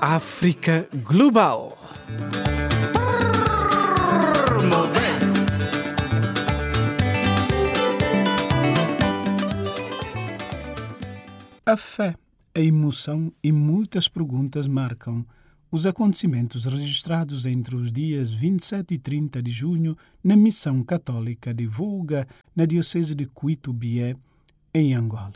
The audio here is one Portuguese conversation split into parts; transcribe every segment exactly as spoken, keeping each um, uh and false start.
África Global. A fé, a emoção e muitas perguntas marcam os acontecimentos registrados entre os dias vinte e sete e trinta de junho na Missão Católica de Volga, na Diocese de Cuito-Bié, em Angola.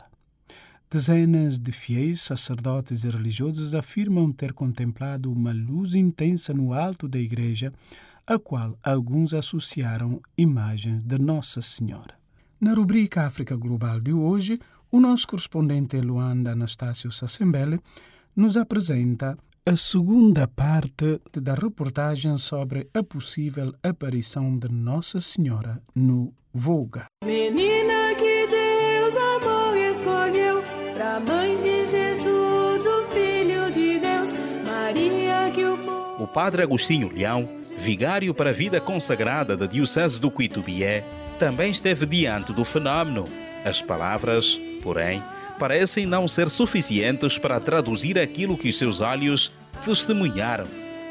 Dezenas de fiéis, sacerdotes e religiosos afirmam ter contemplado uma luz intensa no alto da igreja, a qual alguns associaram imagens de Nossa Senhora. Na rubrica África Global de hoje, o nosso correspondente em Luanda, Anastácio Sassembele, nos apresenta a segunda parte da reportagem sobre a possível aparição de Nossa Senhora no Volga. Menina que Deus amou e escolheu, pra mãe de Jesus, o Filho de Deus, Maria que o povo... O padre Agostinho Leão, vigário para a vida consagrada da Diocese do Cuito-Bié, também esteve diante do fenómeno. As palavras, porém, parecem não ser suficientes para traduzir aquilo que os seus olhos testemunharam.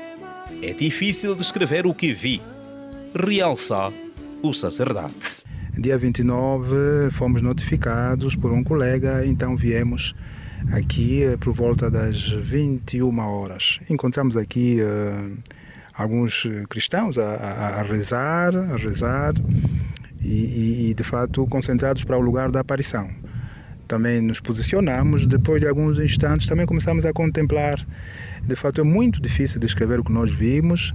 É difícil descrever o que vi, realçou o sacerdote. Dia vinte e nove fomos notificados por um colega, então viemos aqui por volta das vinte e uma horas. Encontramos aqui uh, alguns cristãos a, a, a rezar, a rezar e, e, e de fato concentrados para o lugar da aparição. Também nos posicionamos, depois de alguns instantes também começamos a contemplar. De fato é muito difícil descrever o que nós vimos.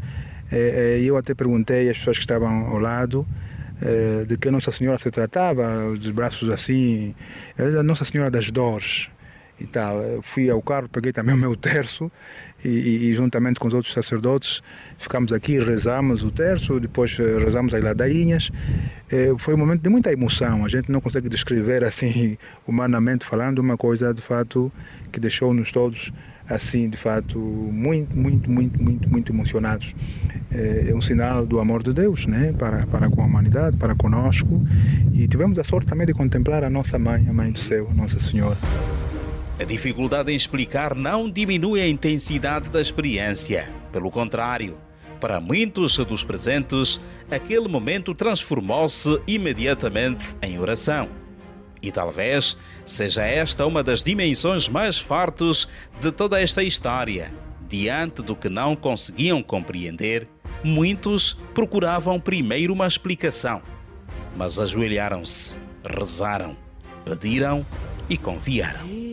Eu até perguntei às pessoas que estavam ao lado de que Nossa Senhora se tratava, os braços assim, a Nossa Senhora das Dores e tal. Eu fui ao carro, peguei também o meu terço e, e, e juntamente com os outros sacerdotes ficamos aqui, rezamos o terço, depois rezamos as ladainhas. Foi um momento de muita emoção, a gente não consegue descrever assim, humanamente falando, uma coisa de fato que deixou-nos todos assim, de fato, muito, muito, muito, muito, muito emocionados. É um sinal do amor de Deus, né? para, para com a humanidade, para conosco, e tivemos a sorte também de contemplar a nossa mãe, a Mãe do Céu, Nossa Senhora. A dificuldade em explicar não diminui a intensidade da experiência. Pelo contrário, para muitos dos presentes, aquele momento transformou-se imediatamente em oração. E talvez seja esta uma das dimensões mais fortes de toda esta história. Diante do que não conseguiam compreender, muitos procuravam primeiro uma explicação. Mas ajoelharam-se, rezaram, pediram e confiaram.